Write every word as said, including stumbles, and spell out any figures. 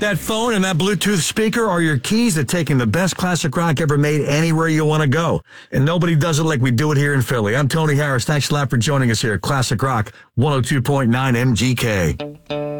That phone and that Bluetooth speaker are your keys to taking the best classic rock ever made anywhere you want to go. And nobody does it like we do it here in Philly. I'm Tony Harris. Thanks a lot for joining us here at Classic Rock one oh two point nine M G K.